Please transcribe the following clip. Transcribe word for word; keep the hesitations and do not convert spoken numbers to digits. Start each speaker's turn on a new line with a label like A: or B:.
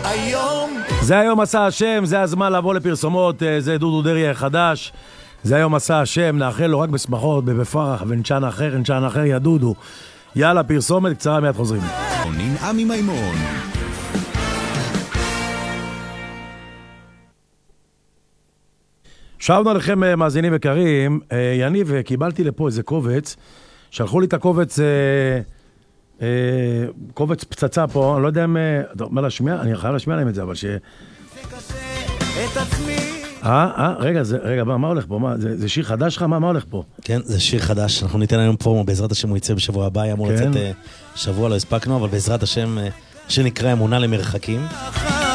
A: זה היום עשה השם, זה הזמן לבוא לפרסומות, זה דודו דרעי החדש, זה היום עשה השם, נאחל לו רק בשמחות, בפרח, ונשן אחר, נשן אחר ידודו. יאללה, פרסומת קצרה, מיד חוזרים.
B: עמי מימון.
A: שבנו עליכם מאזינים יקרים, יניב, קיבלתי לפה איזה קובץ, שלחו לי את הקובץ, קובץ פצצה פה, אני לא יודע אם, מה להשמיע? אני חייב להשמיע להם את זה, אבל ש... אה, אה, רגע, רגע, מה הולך פה? זה שיר חדש שלך? מה הולך פה?
C: כן, זה שיר חדש, אנחנו ניתן היום פה, בעזרת השם הוא יצא בשבוע הבא, אמור לצאת שבוע, לא הספקנו, אבל בעזרת השם, שנקרא אמונה למרחקים.